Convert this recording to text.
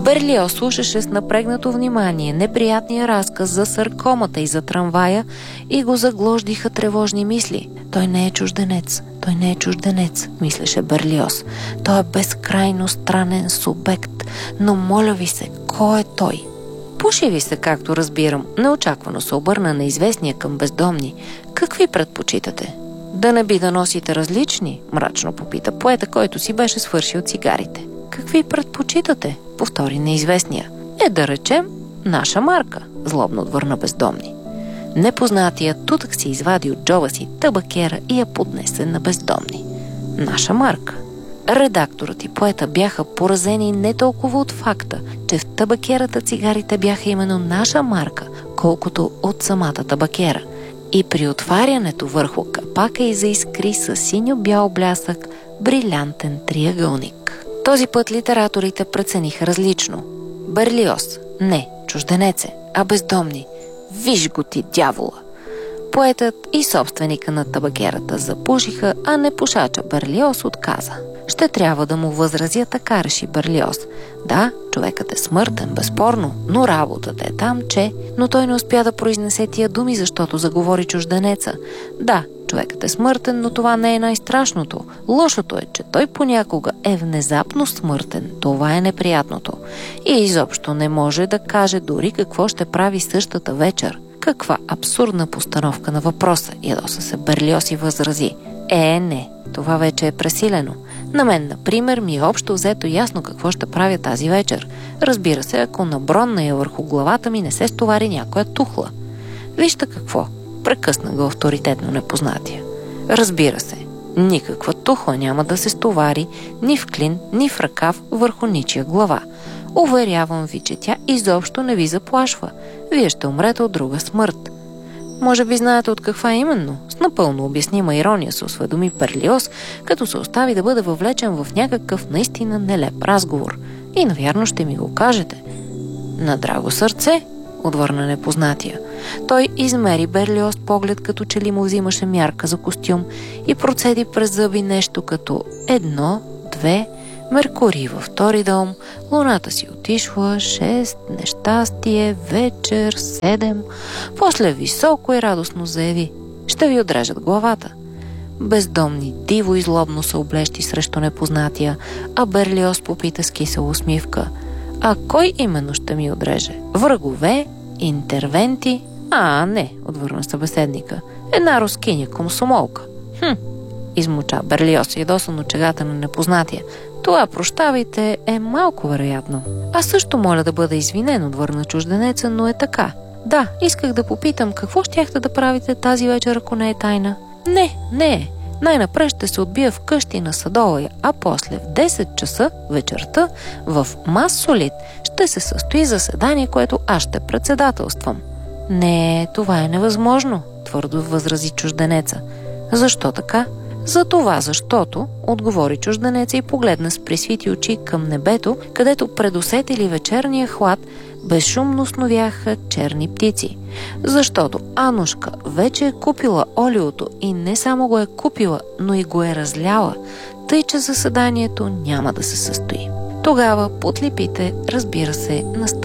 Берлиоз слушаше с напрегнато внимание неприятния разказ за саркомата и за трамвая и го заглождиха тревожни мисли. Той не е чужденец, той не е чужденец, мислеше Берлиоз. Той е безкрайно странен субект, но моля ви се, кой е той? Пуши ви се, както разбирам. Неочаквано се обърна неизвестния към бездомни. Какви предпочитате? Да не би да носите различни? Мрачно попита поета, който си беше свършил цигарите. Какви предпочитате? Повтори неизвестния. Да речем, наша марка, злобно отвърна бездомни. Непознатият тутък си извади от джоба си табакера и я поднесе на бездомни. Наша марка. Редакторът и поета бяха поразени не толкова от факта, че в табакерата цигарите бяха именно наша марка, колкото от самата табакера. И при отварянето върху капака й заискри със синьо-бял блясък брилянтен триъгълник. Този път литераторите прецениха различно. Берлиоз, не чужденец е, а бездомни. Виж го ти, дявола! Поетът и собственика на табакерата запушиха, а непушача Берлиоз отказа. Ще трябва да му възразя, така реши Берлиоз. Да, човекът е смъртен, безспорно, но работата е там, че... Но той не успя да произнесе тия думи, защото заговори чужденеца. Да, човекът е смъртен, но това не е най-страшното. Лошото е, че той понякога е внезапно смъртен. Това е неприятното. И изобщо не може да каже дори какво ще прави същата вечер. Каква абсурдна постановка на въпроса, ядоса се Берлиоз и възрази. Не, това вече е пресилено. На мен, например, ми е общо взето ясно какво ще правя тази вечер. Разбира се, ако на бронная върху главата ми не се стовари някоя тухла. Вижте какво, прекъсна го авторитетно непознатия. Разбира се, никаква тухла няма да се стовари ни в клин, ни в ръкав върху ничия глава. Уверявам ви, че тя изобщо не ви заплашва. Вие ще умрете от друга смърт. Може би знаете от каква именно? С напълно обяснима ирония се осведоми Берлиоз, като се остави да бъде въвлечен в някакъв наистина нелеп разговор. И навярно ще ми го кажете. На драго сърце, отвърна непознатия. Той измери Берлиоз поглед, като че ли му взимаше мярка за костюм и процеди през зъби нещо като 1, 2... Меркурий във втори дом, луната си отишла, 6, нещастие, вечер, 7. После високо и радостно заяви: ще ви отрежат главата. Бездомни диво и злобно се облещи срещу непознатия, а Берлиоз попита с кисела усмивка: а кой именно ще ми отреже? Врагове? Интервенти? Не, отвърна събеседника. Една рускиня комсомолка. Измуча Берлиоз ядосано чегата на непознатия. Това, прощавайте, е малко вероятно. Аз също моля да бъда извинен, отвърна чужденеца, но е така. Да, исках да попитам, какво щяхте да правите тази вечер, ако не е тайна? Не. Най-напред ще се отбия вкъщи на Садовая, а после в 10 часа вечерта в Мас Солид ще се състои заседание, което аз ще председателствам. Не, това е невъзможно, твърдо възрази чужденеца. Защо така? Защото, отговори чужденеца и погледна с присвити очи към небето, където предусетили вечерния хлад безшумно сновяха черни птици. Защото Анушка вече е купила олиото и не само го е купила, но и го е разляла, тъй че заседанието няма да се състои. Тогава под липите, разбира се, настъпи